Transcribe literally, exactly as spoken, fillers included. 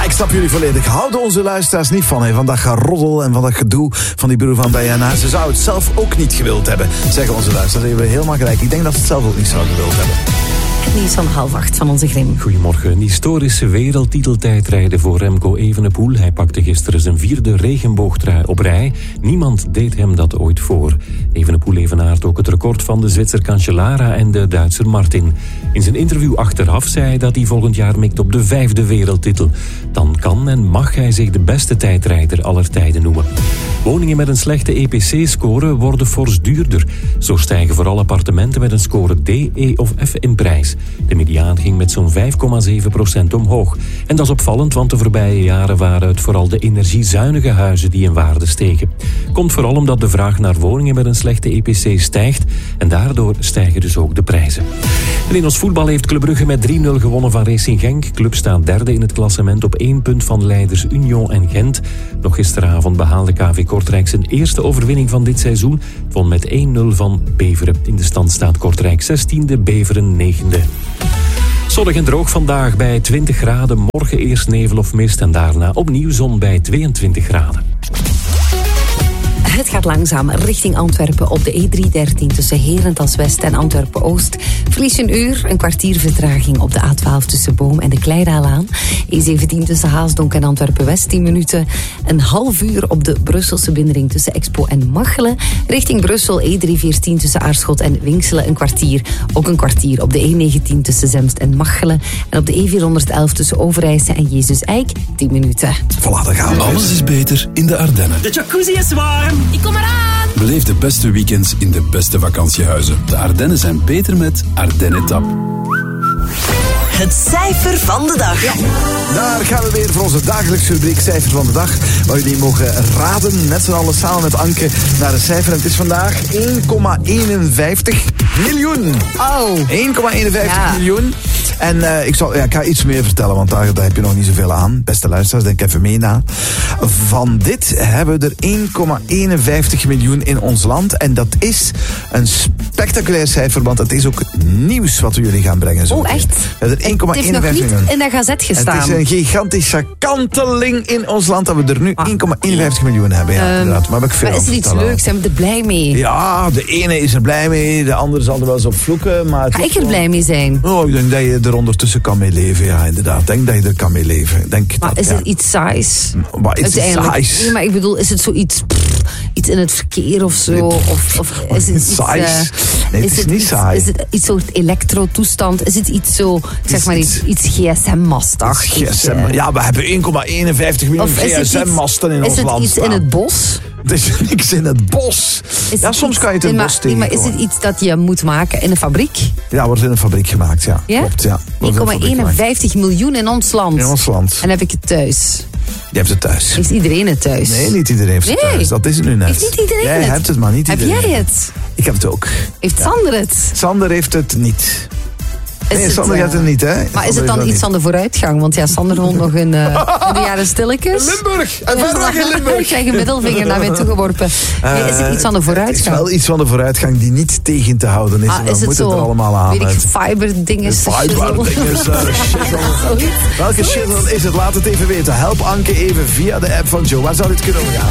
ik snap jullie volledig. Houden onze luisteraars niet van, hè, van dat geroddel en van dat gedoe van die broer van Diana. Ze zou het zelf ook niet gewild hebben, zeggen onze luisteraars. Dat hebben we helemaal gelijk. Ik denk dat ze het zelf ook niet zou gewild hebben. Het nieuws van half acht van onze Grim. Goedemorgen. Een historische wereldtiteltijdrijden voor Remco Evenepoel. Hij pakte gisteren zijn vierde regenboogtrui op rij. Niemand deed hem dat ooit voor. Evenepoel evenaart ook het record van de Zwitser Cancellara en de Duitser Martin. In zijn interview achteraf zei hij dat hij volgend jaar mikt op de vijfde wereldtitel. Dan kan en mag hij zich de beste tijdrijder aller tijden noemen. Woningen met een slechte E P C-score worden fors duurder. Zo stijgen vooral appartementen met een score D, E of F in prijs. De mediaan ging met zo'n vijf komma zeven procent omhoog. En dat is opvallend, want de voorbije jaren waren het vooral de energiezuinige huizen die in waarde stegen. Komt vooral omdat de vraag naar woningen met een slechte E P C stijgt en daardoor stijgen dus ook de prijzen. En in ons voetbal heeft Club Brugge met drie nul gewonnen van Racing Genk. Club staat derde in het klassement op één punt van leiders Union en Gent. Nog gisteravond behaalde K V Kortrijk zijn eerste overwinning van dit seizoen. Won met één nul van Beveren. In de stand staat Kortrijk zestiende, Beveren negende. Zonnig en droog vandaag bij twintig graden. Morgen eerst nevel of mist en daarna opnieuw zon bij tweeëntwintig graden. Het gaat langzaam richting Antwerpen op de E driehonderddertien tussen Herentals West en Antwerpen-Oost. Verlies je een uur, een kwartier vertraging op de A twaalf tussen Boom en de Kleidaalaan. E zeventien tussen Haasdonk en Antwerpen-West, tien minuten. Een half uur op de Brusselse binnenring tussen Expo en Machelen. Richting Brussel E driehonderdveertien tussen Aarschot en Winkselen een kwartier. Ook een kwartier op de E negentien tussen Zemst en Machelen. En op de E vierhonderdelf tussen Overijse en Jezus Eik, tien minuten. Voilà, daar gaan we. Alles is beter in de Ardennen. De jacuzzi is warm. Ik kom eraan! Beleef de beste weekends in de beste vakantiehuizen. De Ardennen zijn beter met Ardennen Tap. Het cijfer van de dag. Ja, daar gaan we weer voor onze dagelijkse rubriek Cijfer van de Dag. Waar jullie mogen raden, met z'n allen samen met Anke, naar een cijfer. En het is vandaag één komma eenenvijftig miljoen. Oh. één komma eenenvijftig Ja. miljoen. En uh, ik, zal, ja, ik ga iets meer vertellen, want daar, daar heb je nog niet zoveel aan. Beste luisteraars, denk even mee na. Van dit hebben we er één komma eenenvijftig miljoen in ons land. En dat is een spectaculair cijfer, want het is ook nieuws wat we jullie gaan brengen. Zo Oh, echt? We hebben er één komma eenenvijftig Het heeft nog miljoen. niet in dat gazet gestaan. Het is een gigantische kanteling in ons land dat we er nu Ah. één komma eenenvijftig miljoen hebben. Ja, Um, inderdaad. Maar heb ik veel maar is er aan iets vertellen. leuks? Zijn we er blij mee? Ja, de ene is er blij mee, de andere zal er wel eens op vloeken. Maar het Ga is ik er gewoon- blij mee zijn? Oh, ik denk dat je er ondertussen kan mee leven, ja, inderdaad. Ik denk dat je er kan mee leven. Ik Denk Maar dat, is ja. het iets saais? Maar iets Uiteindelijk. saais. Nee, maar ik bedoel, is het zoiets... pff, iets in het verkeer of zo? Of, of is het iets... Saais? eh, Nee, het is niet iets, saai. Is het iets soort elektrotoestand? Is het iets zo, ik zeg is maar iets- iets, iets G S M-mastig? G S M. Ja, we hebben één komma eenenvijftig miljoen Of is het G S M-masten in iets, ons is land het iets staan. in het bos? Er is niks in het bos. Is Ja, het soms iets- kan je het in nee, het maar, bos nee, maar is tegenkomen. het iets dat je moet maken in een fabriek? Ja, wordt in een fabriek gemaakt, ja. Ja? Klopt, ja. Wordt in één een komma fabriek gemaakt. eenenvijftig miljoen in ons land. In ons land. En dan heb ik het thuis. Je hebt het thuis. Heeft iedereen het thuis? Nee, niet iedereen heeft het Nee. thuis. Dat is het nu net. Heeft niet iedereen Jij het? hebt het, maar niet Heb iedereen. jij het? Ik heb het ook. Heeft Sander het? Sander heeft het niet. Is Nee, het, Sander eh, heeft het niet, hè? Maar is Sander het dan heeft iets dat van de vooruitgang? Want ja, Sander woont nog in, uh, in de jaren stilletjes. niet. Limburg! En verder nog in Limburg! Ik krijg een middelvinger naar mij toegeworpen. Nee, is het iets van de Het is vooruitgang? wel iets van de vooruitgang die niet tegen te houden is. Ah, En is we het moeten zo, het er allemaal aan. weet ik, uit. fiber-dingen? Fiber-dinges, eh, shizzle. Welke shizzle is het? Laat het even weten. Help Anke even via de app van Joe. Waar zou dit kunnen gaan?